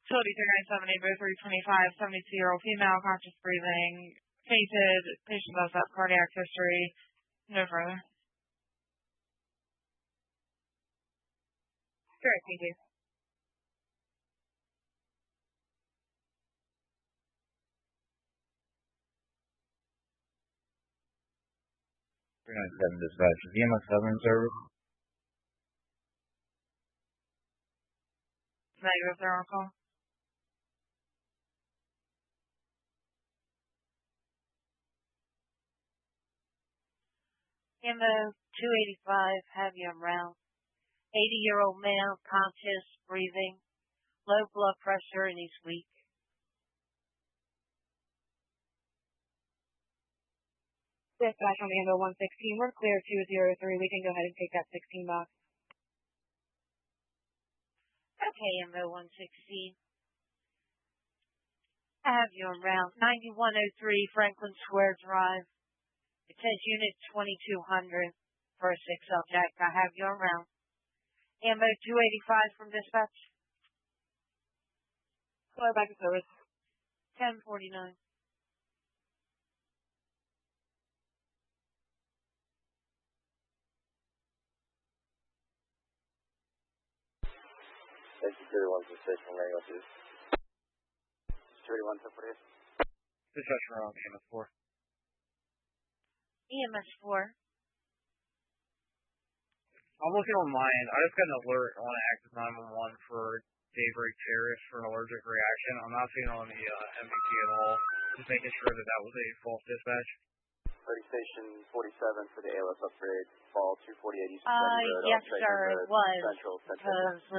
Facility 397, Abo 325, 72-year-old female, conscious breathing, fainted, patient does have cardiac history, no further. Correct, thank you. Dispatch. Is EMS Southern service? Negative, they're on call. Ammo 285, have you around. 80-year-old male, conscious, breathing, low blood pressure, and he's weak. Dispatch on Ambo 116, we're clear 203. We can go ahead and take that 16 box. Okay, Ambo 116. I have you around 9103 Franklin Square Drive. It says unit 2200 for a 6 subject. I have you around. Ambo 285 from dispatch. Hello, back to service. 1049. Thank you, 31 for station, Rango 2. 31 for this. Dispatch around EMS 4. EMS 4. I'm looking on my end. I just got an alert on Active 911 for Daybreak Terrace for an allergic reaction. I'm not seeing it on the MVT at all. Just making sure that that was a false dispatch. 30 station 47 for the ALS upgrade. Fall 248 East Yes, sir, it was. Central.